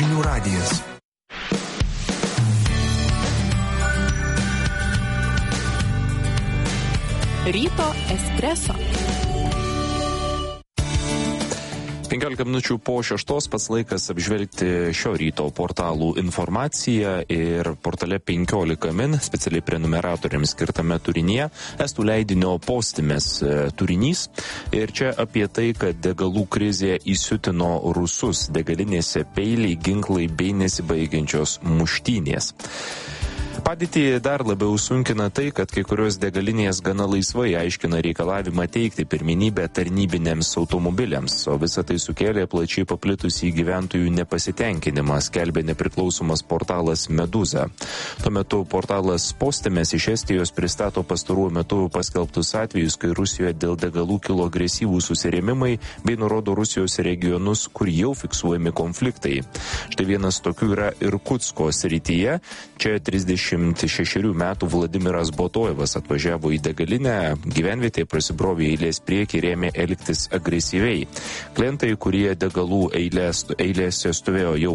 Žinių radijas. Ryto espreso. 15 minučių po 6 pats laikas apžvelgti šio ryto portalų informaciją ir portale 15 min specialiai prenumeratoriams skirtame turinyje estų leidinio Postimes turinys. Ir čia apie tai, kad degalų krizė įsiutino rusus, degalinėse peiliai, ginklai bei nesibaigiančios muštynės. Padėtį dar labiau sunkina tai, kad kai kurios degalinės gana laisvai aiškina reikalavimą teikti pirmenybę tarnybiniams automobiliams, o visą tai sukėlė plačiai paplitusį gyventojų nepasitenkinimą, skelbė nepriklausomas portalas Meduza. Tuo metu portalas Postimes iš Estijos pristato pastaruoju metu paskelbtus atvejus, kai Rusijoje dėl degalų kilo agresyvūs susirėmimai bei nurodo Rusijos regionus, kur jau fiksuojami konfliktai. Štai vienas tokių yra Irkutsko srityje. Čia 36 metų Vladimiras Botojevas atvažiavo į degalinę, gyvenvietėje prasibrovė eilės priekį ir ėmė elgtis agresyviai. Klientai, kurie degalų eilėse stovėjo jau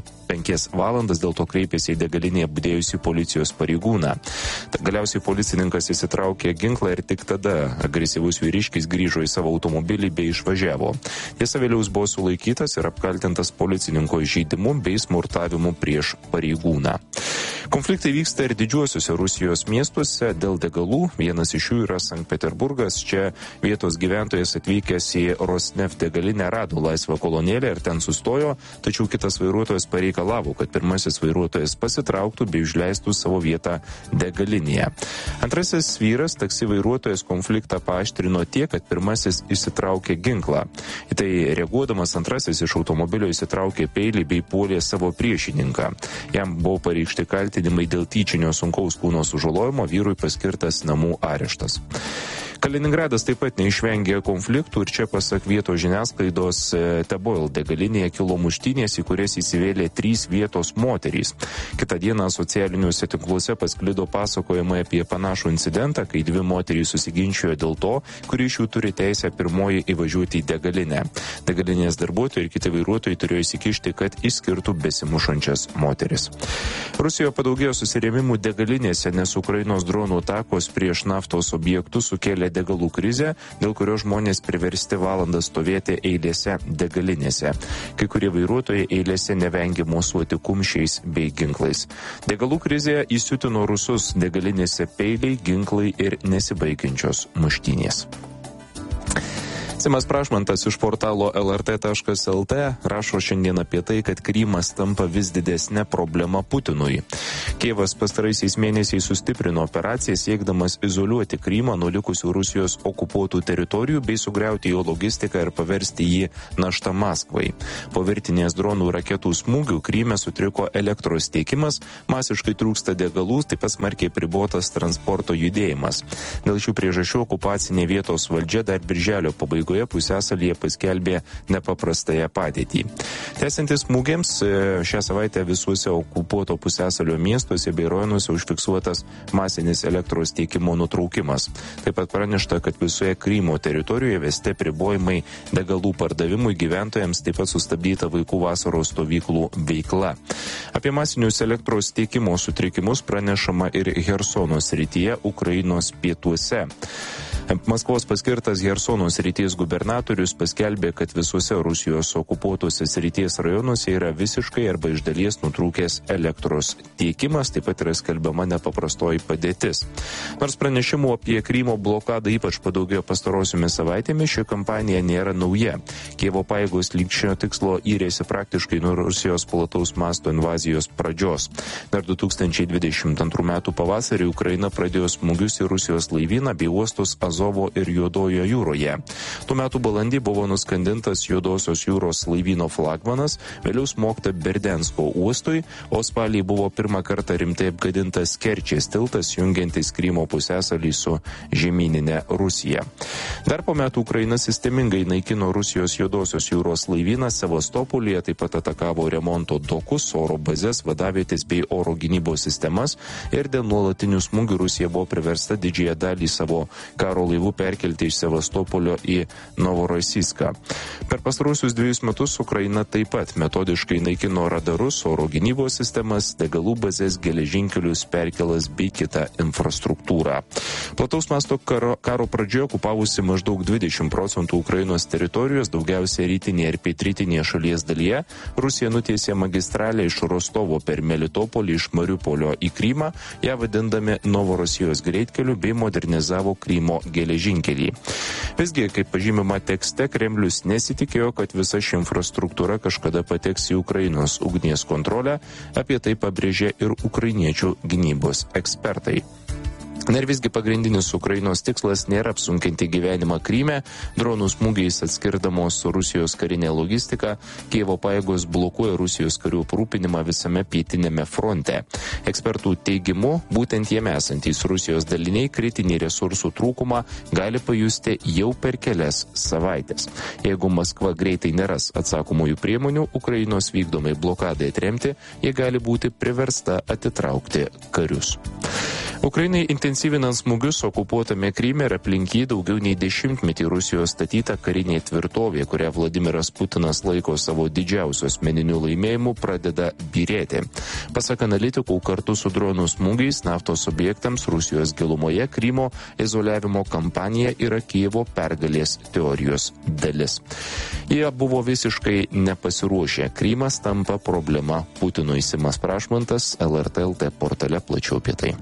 5 valandas, dėl to kreipėsi į degalinėje budėjusį policijos pareigūną. Galiausiai policininkas įsitraukė ginklą ir tik tada agresyvus vyriškis grįžo į savo automobilį bei išvažiavo. Tiesa, vėliau buvo sulaikytas ir apkaltintas policininko įžeidimu bei smurtavimu prieš pareigūną. Konfliktai vyksta ir didžiuosiuose Rusijos miestuose dėl degalų. Vienas iš jų yra Sankt Peterburgas. Čia vietos gyventojas atvykęs į Rosneft degalinę rado laisvą kolonėlę ir ten sustojo, tačiau kitas vairuotojas pareikalavo, kad pirmasis vairuotojas pasitrauktų bei užleistų savo vietą degalinėje. Antrasis vyras, taksi vairuotojas, konfliktą paaštrino tiek, kad pirmasis išsitraukė ginklą. Į tai reaguodamas antrasis iš automobilio išsitraukė peilį bei puolė savo priešininką. Jam buvo pareikšti kaltinimai dėl tyčinio sunkaus kūno sužalojimo, vyrui paskirtas namų areštas. Kaliningradas taip pat neišvengė konfliktų ir čia pasak vietos žiniasklaidos Teboil degalinėje kilo muštynės, į kurias įsivėlė 3 vietos moterys. Kitą dieną socialiniuose tinkluose pasklido pasakojimai apie panašų incidentą, kai 2 moterys susiginčijo dėl to, kuri iš jų turi teisę pirmoji įvažiuoti į degalinę. Degalinės darbuotojai ir kiti vairuotojai turėjo įsikišti, kad išskirtų besimušančias moteris. Rusijoje padaugėjo susirėmimų degalinėse, nes Ukrainos dronų atakos prieš naftos objektus sukėlė degalų krizę, dėl kurio žmonės priversti valandas stovėti eilėse degalinėse. Kai kurie vairuotojai eilėse nevengė mosuoti kumščiais bei ginklais. Degalų krizė įsiutino rusus, degalinėse peiliai, ginklai ir nesibaigiančios muštynės. Simas Prašmantas iš portalo lrt.lt rašo šiandien apie tai, kad Krymas tampa vis didesnė problema Putinui. Kijevas pastaraisiais mėnesiais sustiprino operaciją siekdamas izoliuoti Krymą nuo likusių Rusijos okupuotų teritorijų bei sugriauti jo logistiką ir paversti jį naštą Maskvai. Po virtinės dronų raketų smūgių Kryme sutriko elektros tiekimas, masiškai trūksta degalų, taip pat smarkiai pribotas transporto judėjimas. Dėl šių priežasčių okupacinė vietos valdžia dar birželio pabaigoje pusiasalyje paskelbė nepaprastąją padėtį. Tęsiantis smūgiams, šią savaitę visuose okupuoto pusiasalio miestuose bei rajonuose užfiksuotas masinis elektros tiekimo nutraukimas. Taip pat pranešta, kad visoje Krymo teritorijoje vesti apribojimai degalų pardavimui gyventojams, taip pat sustabdyta vaikų vasaros stovyklų veikla. Apie masinius elektros tiekimo sutrikimus pranešama ir Chersono srityje, Ukrainos pietuose. Maskvos paskirtas Chersono srities gubernatorius paskelbė, kad visuose Rusijos okupuotose srities rajonuose yra visiškai arba iš dalies nutrūkęs elektros tiekimas, taip pat yra skelbiama nepaprastoji padėtis. Nors pranešimų apie Krymo blokadą ypač padaugėjo pastarosiomis savaitėmis, ši kampanija nėra nauja. Kijevo pajėgos lyg šio tikslo yrėsi praktiškai nuo Rusijos plataus masto invazijos pradžios. Dar 2022 metų pavasarį Ukraina pradėjo smūgius į Rusijos laivyną bei uostus Azovo ir Juodojo jūroje. Tuo metu balandį buvo nuskandintas Juodosios jūros laivyno flagmanas, vėliau smogta Berdensko uostui, o spalį buvo pirmą kartą rimtai apgadintas Kerčės tiltas, jungiantis Krymo pusiasalį su žemyninė Rusija. Dar po metų Ukraina sistemingai naikino Rusijos Juodosios jūros laivyną Sevastopolyje, taip pat atakavo remonto dokus, oro bazės, vadavietės bei oro gynybos sistemas ir dėl nuolatinių smūgių Rusija buvo priversta didžiąją dalį savo karo laivu perkelti iš Sevastopolio į Novorosijską. Per pastaruosius 2 metus Ukraina taip pat metodiškai naikino radarus, oro gynybos sistemas, degalų bazės, geležinkelius, perkelas bei kitą infrastruktūrą. Plataus masto karo pradžioje okupavusi maždaug 20% Ukrainos teritorijos, daugiausiai rytinėje ir pietrytinėje šalies dalyje, Rusija nutiesė magistralę iš Rostovo per Melitopolį iš Mariupolio į Krymą, ją vadindami Novorosijos greitkeliu bei modernizavo Krymo geležinkelį. Visgi, kaip pažymima tekste, Kremlius nesitikėjo, kad visa ši infrastruktūra kažkada pateks į Ukrainos ugnies kontrolę, apie tai pabrėžė ir ukrainiečių gynybos ekspertai. Na ir visgi pagrindinis Ukrainos tikslas nėra apsunkinti gyvenimą Kryme, dronų smūgiais atskirdamos Rusijos karinę logistiką, Kijevo pajėgos blokuoja Rusijos karių aprūpinimą visame pietinėme fronte. Ekspertų teigimu, būtent jame esantys Rusijos daliniai kritinį resursų trūkumą gali pajusti jau per kelias savaitės. Jeigu Maskva greitai neras atsakomųjų priemonių Ukrainos vykdomai blokadai atremti, jie gali būti priversta atitraukti karius. Ukrainai intensyvinant smūgius okupuotame Kryme ir aplink jį daugiau nei 10 Rusijos statyta karinė tvirtovė, kurią Vladimiras Putinas laiko savo didžiausiu asmeniniu laimėjimu, pradeda byrėti. Pasak analitikų, kartu su dronų smūgiais naftos objektams Rusijos gilumoje Krymo izoliavimo kampanija yra Kijevo pergalės teorijos dalis. Jie buvo visiškai nepasiruošę. Krymas tampa problema Putinui. Simas Prašmantas, LRT LT portale plačiau apie tai.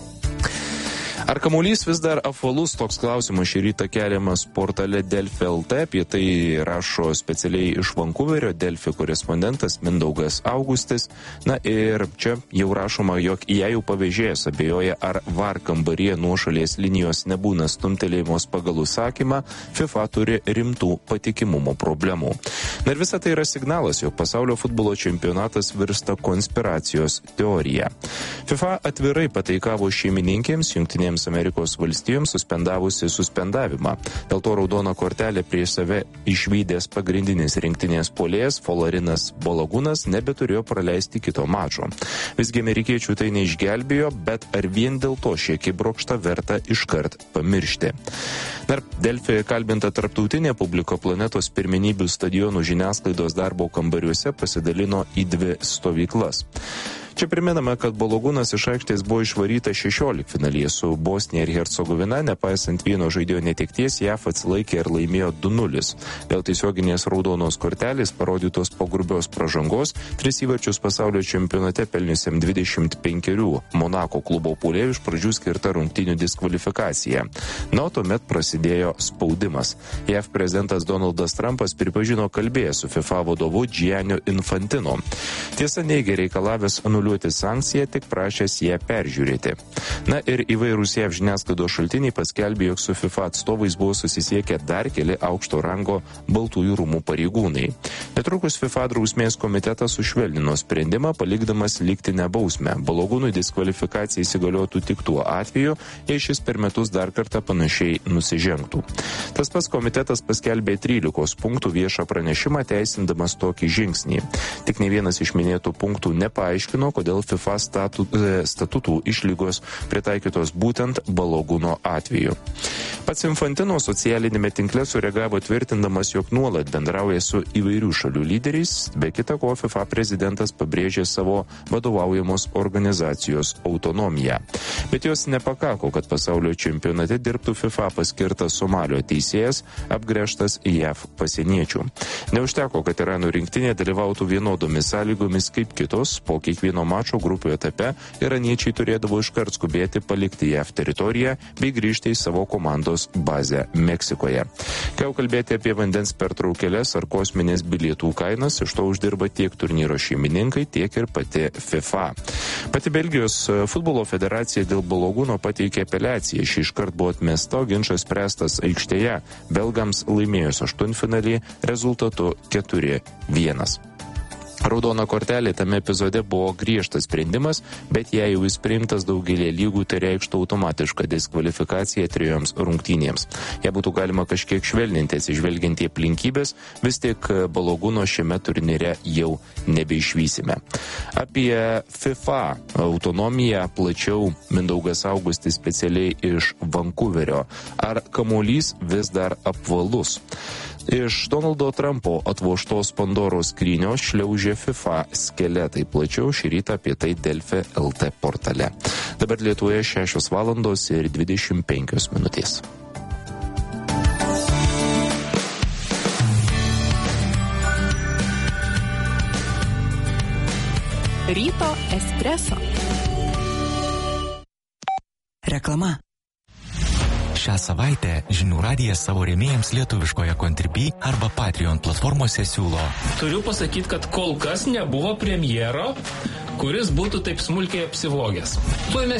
Ar kamuolys vis dar apvalus? Toks klausimas šį rytą keliamas portale Delfi LT. Apie tai rašo specialiai iš Vankuverio Delfi korespondentas Mindaugas Augustis. Na ir čia jau rašoma, jog jei jau pavėžėjas abejoja, ar VAR kambaryje nuošalės linijos nebūna stumtelėjimos pagal užsakymą, FIFA turi rimtų patikimumo problemų. Na ir visa tai yra signalas, jog pasaulio futbolo čempionatas virsta konspiracijos teorija. FIFA atvirai pataikavo šeimininkėms, Jungtinėms Amerikos valstijoms suspendavusi suspendavimą. Dėl to raudoną kortelę prieš save išvydęs pagrindinis rinktinės puolėjas Folarinas Balogunas nebeturėjo praleisti kito mačo. Visgi amerikiečių tai neišgelbėjo, bet ar vien dėl to šį akibrokštą verta iškart pamiršti. Dar Delfi kalbinta tarptautinė publika planetos pirmenybių stadionų žiniasklaidos darbo kambariuose pasidalino į 2 stovyklas. Čia priminama, kad Balogunas iš aikštės buvo išvaryta 16 finalyje su Bosnija ir Hercegovina, nepaisant vieno žaidėjo netekties, JAF atsilaikė ir laimėjo 2-0. Dėl tiesioginės raudonos kortelės parodytos po grubios pražangos 3 įvarčius pasaulio čempionate pelniusiam 25 Monako klubo puolėjui iš pradžių skirta rungtynių diskvalifikacija. Na, tuomet prasidėjo spaudimas. JAF prezidentas Donaldas Trumpas pripažino kalbėjęs su FIFA vadovu Gianniu Infantino. Tiesa, neigė reikalavęs anuliuoti sankciją, tik prašęs ją peržiūrėti. Na ir įvairūs JAV žiniasklaidos šaltiniai paskelbė, jog su FIFA atstovais buvo susisiekę dar keli aukšto rango Baltųjų rūmų pareigūnai. Netrukus FIFA drausmės komitetas sušvelnino sprendimą, palikdamas lygtinę bausmę. Balogūnui diskvalifikacija įsigaliotų tik tuo atveju, jei šis per metus dar kartą panašiai nusižengtų. Tas pats komitetas paskelbė 13 punktų viešą pranešimą teisindamas tokį žingsnį. Tik ne vienas iš minėtų punktų nepaaiškino, kodėl FIFA statutų išlygos pritaikytos būtent Balogūno atveju. Pats Infantino socialinėme tinkle sureagavo tvirtindamas, jog nuolat bendrauja su įvairių šalių lyderiais, be kita ko FIFA prezidentas pabrėžė savo vadovaujamos organizacijos autonomiją. Bet jos nepakako, kad pasaulio čempionate dirbtų FIFA paskirtas Somalio teisėjas, apgręžtas JAV pasieniečių. Neužteko, kad Irano rinktinė dalyvautų vienodomis sąlygomis kaip kitos, po kiekvieno mačo grupių etape iraniečiai turėdavo iškart skubėti palikti JAV teritoriją bei grįžti į savo komandos bazę Meksikoje. Kai jau kalbėti apie vandens pertraukėles ar kosminės bilietų kainas, iš to uždirba tiek turnyro šeimininkai, tiek ir pati FIFA. Pati Belgijos futbolo federacija dėl Balogūno pateikė apeliaciją. Ši iškart buvo atmesta, ginčas spręstas aikštėje. Belgams laimėjus aštuntfinalį rezultatu 4-1. Raudona kortelė tame epizode buvo griežtas sprendimas, bet jei jau jis priimtas daugelį lygų, tai reikštų automatišką diskvalifikaciją 3 rungtynėms. Ją būtų galima kažkiek švelninti, atsižvelgiant į aplinkybės, vis tik Baloguno šiame turnyre jau nebeišvysime. Apie FIFA autonomiją plačiau Mindaugas Augustis specialiai iš Vankuverio. Ar kamuolys vis dar apvalus? Iš Donaldo Trumpo atvožtos Pandoros skrynios šliaužė FIFA skeletai. Plačiau šį rytą apie tai Delfi LT portale. Dabar Lietuvoje 6:25. Ryto espreso. Reklama. Šią savaitę Žinių radijas savo rėmėjams lietuviškoje Contribui arba Patreon platformose siūlo. Turiu pasakyti, kad kol kas nebuvo premjero, kuris būtų taip smulkiai apsivogęs. Tuoj mes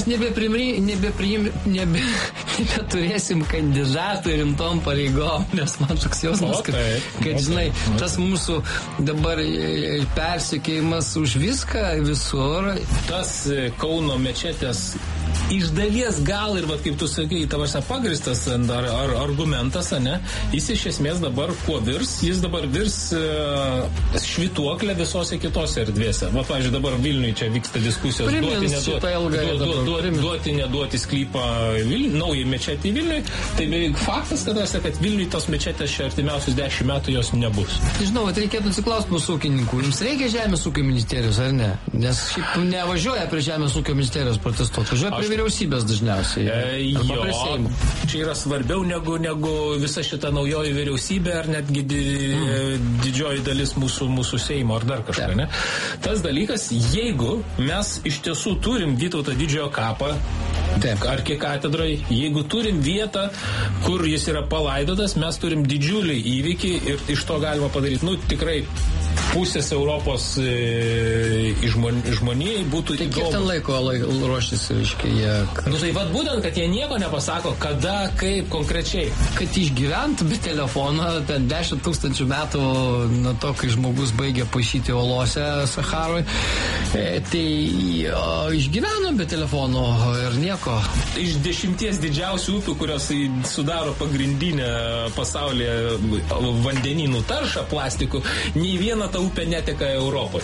nebeturėsim kandidatų rimtom pareigom, nes man toks jausmas, kad žinai, tas mūsų dabar persekėjimas už viską visur. Tas Kauno mečetės iš dalies gal ir, kaip tu sakai, tavose pagristas ar argumentas, ne? Jis iš esmės dabar kuo virs? Jis dabar virs švytuoklę visose kitose erdvėse. Pavyzdžiui, dabar Vilniui čia vyksta diskusijos duoti, neduoti sklypą naujai mečetį Vilniui. Tai beveik faktas, kad Vilniui tos mečetės čia artimiausius 10 metų jos nebus. Žinau, reikėtų atsiklausti mūsų ūkininkų. Jums reikia Žemės ūkio ministerijos, ar ne? Nes šiaip nevažiuoja prie Žemės ūkio ministerijos protestuoti. Važiuoja prie vyriausybės dažniausiai. Čia yra svarbiau negu visa šita naujoji vyriausybė ar netgi didžioji dalis mūsų Seimo ar dar kažką, ne? Tas dalykas, jeigu mes iš tiesų turim Vytauto didžiojo kapą arkikatedroje, jeigu turim vietą, kur jis yra palaidotas, mes turim didžiulį įvykį ir iš to galima padaryti, tikrai pusės Europos žmonijai būtų įdomu. Tai kiek ten laiko ruoštis, reiškia, jie... Tai vad būtent, kad jie nieko nepasako, kada, kaip konkrečiai. Kad išgyventų be telefono, ten 10 000 metų nuo to, kai žmogus baigė paišyti olose Saharoj, tai išgyveno be telefono ir nieko. Iš 10 didžiausių upių, kurios sudaro pagrindinę pasaulyje vandenynų taršą plastikų, nei viena ta upė neteka Europoje.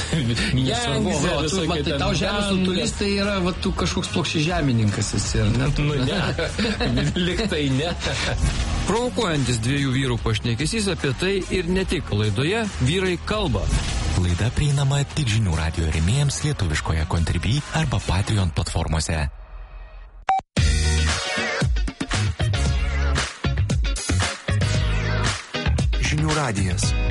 Tau žemės turistai yra tu kažkoks plokščiažemininkas esi, ar ne? Liktai ne. Provokuojantis 2 vyrų pašnekesys apie tai ir ne tik. Laidoje Vyrai kalba. Laida prieinama tik Žinių radijo rėmėjams lietuviškoje Contribui arba Patreon platformose. Žinių radijas.